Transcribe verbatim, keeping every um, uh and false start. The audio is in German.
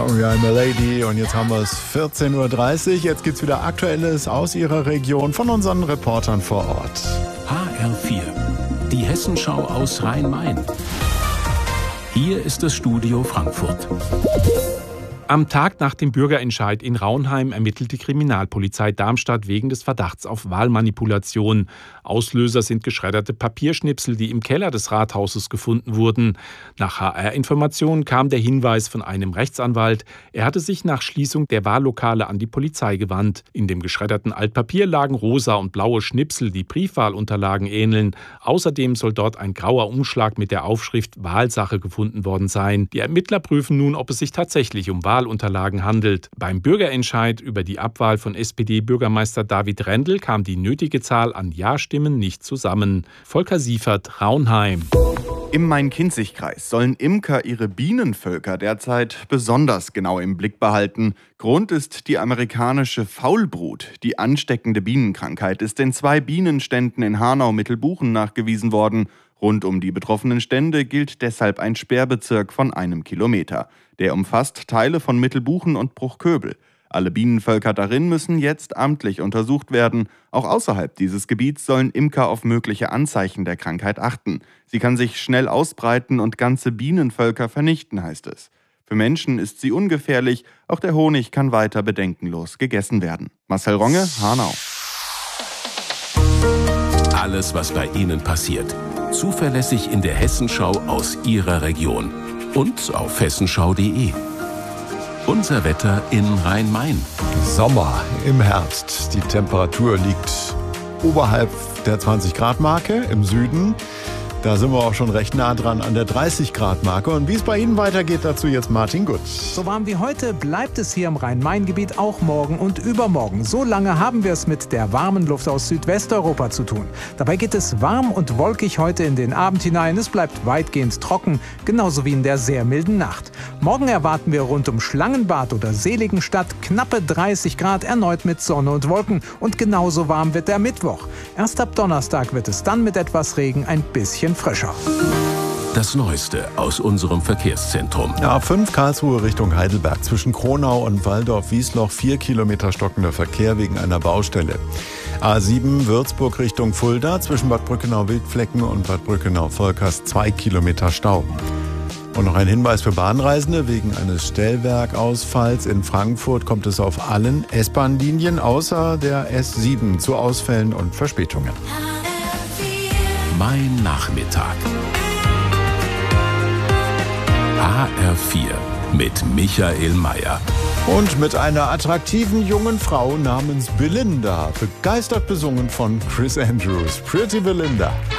Sorry, I'm a Lady. Und jetzt haben wir es vierzehn Uhr dreißig. Jetzt gibt's wieder Aktuelles aus Ihrer Region von unseren Reportern vor Ort. H R vier, die Hessenschau aus Rhein-Main. Hier ist das Studio Frankfurt. Am Tag nach dem Bürgerentscheid in Raunheim ermittelt die Kriminalpolizei Darmstadt wegen des Verdachts auf Wahlmanipulation. Auslöser sind geschredderte Papierschnipsel, die im Keller des Rathauses gefunden wurden. Nach H R-Informationen kam der Hinweis von einem Rechtsanwalt. Er hatte sich nach Schließung der Wahllokale an die Polizei gewandt. In dem geschredderten Altpapier lagen rosa und blaue Schnipsel, die Briefwahlunterlagen ähneln. Außerdem soll dort ein grauer Umschlag mit der Aufschrift Wahlsache gefunden worden sein. Die Ermittler prüfen nun, ob es sich tatsächlich um Wahlunterlagen handelt. Beim Bürgerentscheid über die Abwahl von S P D-Bürgermeister David Rendel kam die nötige Zahl an Ja-Stimmen nicht zusammen. Volker Siefert, Raunheim. Im Main-Kinzig-Kreis sollen Imker ihre Bienenvölker derzeit besonders genau im Blick behalten. Grund ist die amerikanische Faulbrut. Die ansteckende Bienenkrankheit ist in zwei Bienenständen in Hanau-Mittelbuchen nachgewiesen worden. Rund um die betroffenen Stände gilt deshalb ein Sperrbezirk von einem Kilometer. Der umfasst Teile von Mittelbuchen und Bruchköbel. Alle Bienenvölker darin müssen jetzt amtlich untersucht werden. Auch außerhalb dieses Gebiets sollen Imker auf mögliche Anzeichen der Krankheit achten. Sie kann sich schnell ausbreiten und ganze Bienenvölker vernichten, heißt es. Für Menschen ist sie ungefährlich, auch der Honig kann weiter bedenkenlos gegessen werden. Marcel Ronge, Hanau. Alles, was bei Ihnen passiert. Zuverlässig in der Hessenschau aus Ihrer Region. Und auf hessenschau punkt de. Unser Wetter in Rhein-Main. Sommer im Herbst. Die Temperatur liegt oberhalb der zwanzig Grad Marke im Süden. Da sind wir auch schon recht nah dran an der dreißig Grad Marke. Und wie es bei Ihnen weitergeht, dazu jetzt Martin Gutz. So warm wie heute bleibt es hier im Rhein-Main-Gebiet auch morgen und übermorgen. So lange haben wir es mit der warmen Luft aus Südwesteuropa zu tun. Dabei geht es warm und wolkig heute in den Abend hinein. Es bleibt weitgehend trocken, genauso wie in der sehr milden Nacht. Morgen erwarten wir rund um Schlangenbad oder Seligenstadt knappe dreißig Grad, erneut mit Sonne und Wolken. Und genauso warm wird der Mittwoch. Erst ab Donnerstag wird es dann mit etwas Regen ein bisschen frischer. Das Neueste aus unserem Verkehrszentrum. Ja, A fünf Karlsruhe Richtung Heidelberg. Zwischen Kronau und Walldorf-Wiesloch vier Kilometer stockender Verkehr wegen einer Baustelle. A sieben Würzburg Richtung Fulda. Zwischen Bad Brückenau-Wildflecken und Bad Brückenau-Volkers zwei Kilometer Stau. Und noch ein Hinweis für Bahnreisende. Wegen eines Stellwerkausfalls in Frankfurt kommt es auf allen S-Bahn-Linien außer der S sieben zu Ausfällen und Verspätungen. Mein Nachmittag. H R vier mit Michael Mayer. Und mit einer attraktiven jungen Frau namens Belinda. Begeistert besungen von Chris Andrews. Pretty Belinda.